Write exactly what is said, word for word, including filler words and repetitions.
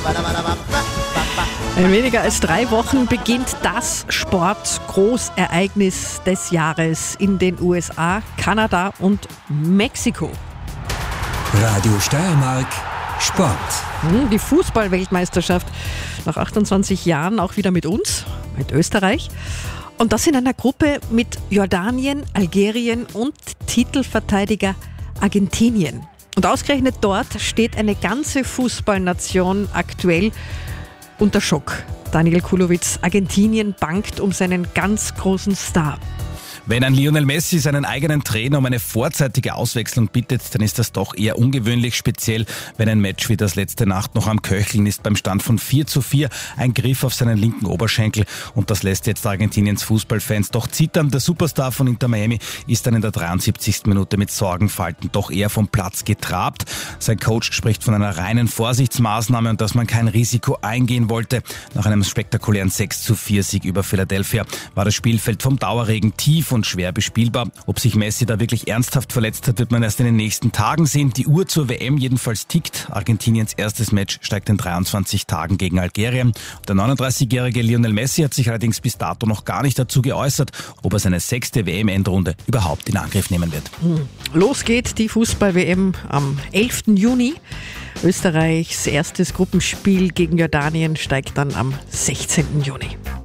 In weniger als drei Wochen beginnt das Sport-Großereignis des Jahres in den U S A, Kanada und Mexiko. Radio Steiermark Sport. Die Fußball-Weltmeisterschaft nach achtundzwanzig Jahren auch wieder mit uns, mit Österreich. Und das in einer Gruppe mit Jordanien, Algerien und Titelverteidiger Argentinien. Und ausgerechnet dort steht eine ganze Fußballnation aktuell unter Schock. Daniel Kulowitz, Argentinien bangt um seinen ganz großen Star. Wenn ein Lionel Messi seinen eigenen Trainer um eine vorzeitige Auswechslung bittet, dann ist das doch eher ungewöhnlich, speziell wenn ein Match wie das letzte Nacht noch am Köcheln ist. Beim Stand von vier zu vier ein Griff auf seinen linken Oberschenkel und das lässt jetzt Argentiniens Fußballfans doch zittern. Der Superstar von Inter Miami ist dann in der dreiundsiebzigsten Minute mit Sorgenfalten doch eher vom Platz getrabt. Sein Coach spricht von einer reinen Vorsichtsmaßnahme und dass man kein Risiko eingehen wollte. Nach einem spektakulären sechs zu vier Sieg über Philadelphia war das Spielfeld vom Dauerregen tief und schwer bespielbar. Ob sich Messi da wirklich ernsthaft verletzt hat, wird man erst in den nächsten Tagen sehen. Die Uhr zur W M jedenfalls tickt. Argentiniens erstes Match steigt in dreiundzwanzig Tagen gegen Algerien. Der neununddreißigjährige Lionel Messi hat sich allerdings bis dato noch gar nicht dazu geäußert, ob er seine sechste W M-Endrunde überhaupt in Angriff nehmen wird. Los geht die Fußball-W M am elften Juni. Österreichs erstes Gruppenspiel gegen Jordanien steigt dann am sechzehnten Juni.